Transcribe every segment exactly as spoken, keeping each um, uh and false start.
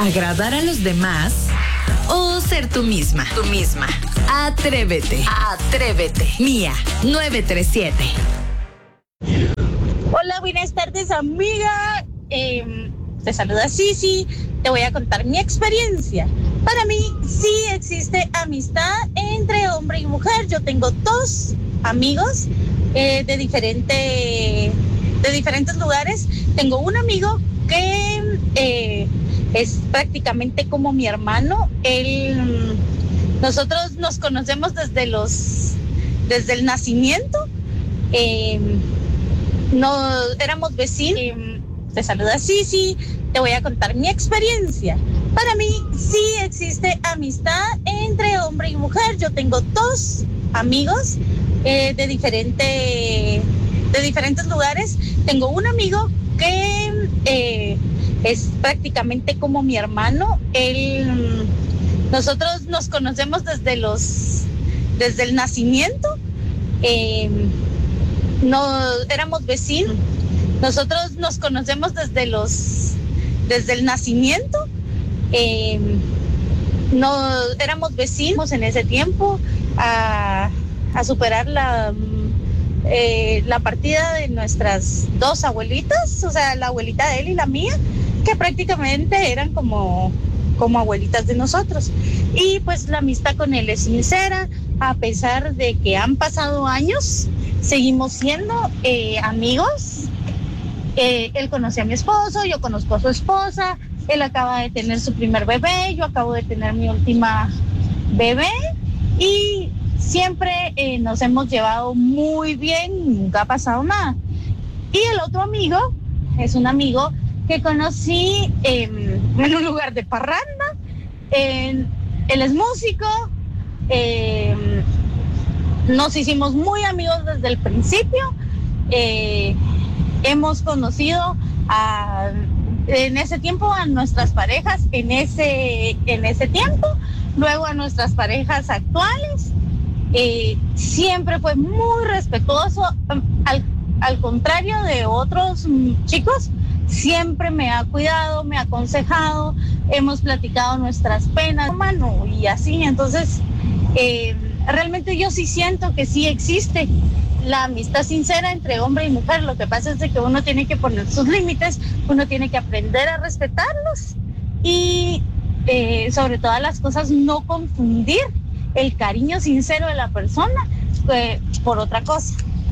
agradar a los demás o ser tú misma. Tú misma. Atrévete. Atrévete. Mía nueve tres siete. Hola, buenas tardes, amiga. Eh, te saluda Sisi. Te voy a contar mi experiencia. Para mí sí existe amistad entre hombre y mujer. Yo tengo dos amigos eh, de, diferente, de diferentes lugares. Tengo un amigo que eh, es prácticamente como mi hermano. Él, nosotros nos conocemos desde los, desde el nacimiento. Eh, nos éramos vecinos. Eh, te saluda Sisi. Te voy a contar mi experiencia. Para mí sí existe amistad entre hombre y mujer. Yo tengo dos amigos eh, de, diferente, de diferentes lugares. Tengo un amigo que eh, es prácticamente como mi hermano. Él, nosotros nos conocemos desde los, desde el nacimiento. Eh, nos éramos vecinos. Nosotros nos conocemos desde los, desde el nacimiento. Eh, nos éramos vecinos en ese tiempo a, a superar la, eh, la partida de nuestras dos abuelitas, o sea, la abuelita de él y la mía, que prácticamente eran como, como abuelitas de nosotros. Y pues la amistad con él es sincera, a pesar de que han pasado años, seguimos siendo eh, amigos. Eh, él conoce a mi esposo, yo conozco a su esposa. Él acaba de tener su primer bebé, yo acabo de tener mi última bebé y siempre eh, nos hemos llevado muy bien, nunca ha pasado nada. Y el otro amigo es un amigo que conocí eh, en un lugar de parranda. Eh, él es músico, eh, nos hicimos muy amigos desde el principio. Eh, hemos conocido a... en ese tiempo a nuestras parejas, en ese, en ese tiempo, luego a nuestras parejas actuales. Eh, siempre fue muy respetuoso, al, al contrario de otros mm, chicos, siempre me ha cuidado, me ha aconsejado, hemos platicado nuestras penas, mano, y así. Entonces, eh, realmente yo sí siento que sí existe la amistad sincera entre hombre y mujer. Lo que pasa es de que uno tiene que poner sus límites, uno tiene que aprender a respetarlos y eh, sobre todas las cosas no confundir el cariño sincero de la persona eh, por otra cosa.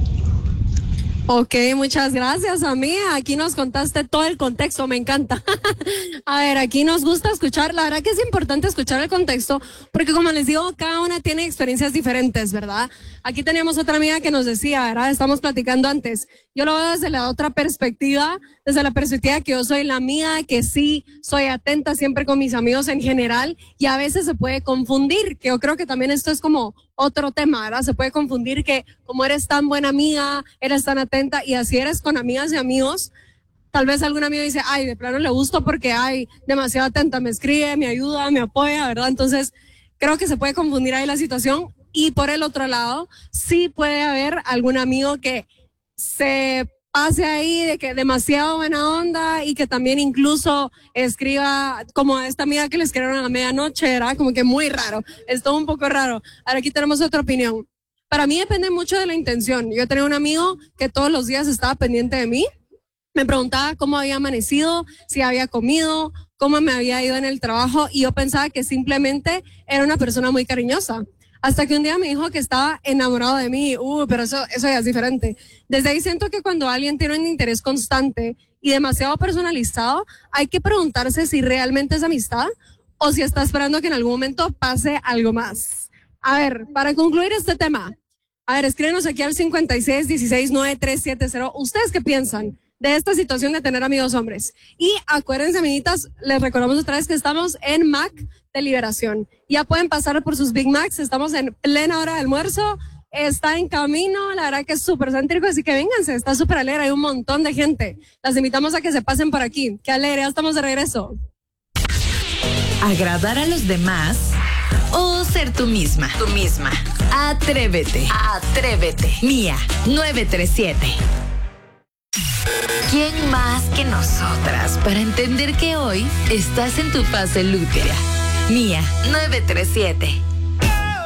Ok, muchas gracias, amiga. Aquí nos contaste todo el contexto, me encanta. A ver, aquí nos gusta escuchar, la verdad que es importante escuchar el contexto, porque como les digo, cada una tiene experiencias diferentes, ¿verdad? Aquí teníamos otra amiga que nos decía, ¿verdad? Estamos platicando antes. Yo lo veo desde la otra perspectiva, desde la perspectiva que yo soy la amiga, que sí soy atenta siempre con mis amigos en general, y a veces se puede confundir, que yo creo que también esto es como otro tema, ¿verdad? Se puede confundir que como eres tan buena amiga, eres tan atenta, y así eres con amigas y amigos, tal vez algún amigo dice, ay, de plano le gusto porque, ay, demasiado atenta, me escribe, me ayuda, me apoya, ¿verdad? Entonces, creo que se puede confundir ahí la situación. Y por el otro lado, sí puede haber algún amigo que se pase ahí de que demasiado buena onda y que también incluso escriba como a esta amiga que le escribieron a la medianoche, ¿verdad? Como que muy raro, es todo un poco raro. Ahora aquí tenemos otra opinión. Para mí depende mucho de la intención. Yo tenía un amigo que todos los días estaba pendiente de mí, me preguntaba cómo había amanecido, si había comido, cómo me había ido en el trabajo, y yo pensaba que simplemente era una persona muy cariñosa. Hasta que un día me dijo que estaba enamorado de mí. Uh, pero eso, eso ya es diferente. Desde ahí siento que cuando alguien tiene un interés constante y demasiado personalizado, hay que preguntarse si realmente es amistad o si está esperando que en algún momento pase algo más. A ver, para concluir este tema, a ver, escríbenos aquí al cincuenta y seis dieciséis noventa y tres setenta. ¿Ustedes qué piensan de esta situación de tener amigos hombres? Y acuérdense, amiguitas, les recordamos otra vez que estamos en Mac de Liberación. Ya pueden pasar por sus Big Macs, estamos en plena hora de almuerzo, está en camino, la verdad que es súper céntrico, así que vénganse, está súper alegre, hay un montón de gente. Las invitamos a que se pasen por aquí. Qué alegre, ya estamos de regreso. Agradar a los demás o ser tú misma. Tú misma. Atrévete. Atrévete. Mía nueve tres siete. ¿Quién más que nosotras para entender que hoy estás en tu fase lútea? Mía, nueve tres siete.